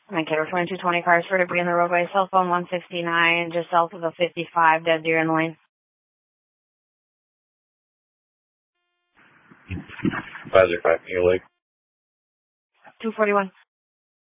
Okay, referring to 20 cars for debris in the roadway, cell phone 169, just south of the 55, dead deer in the lane. 505, Eagle Lake. 241.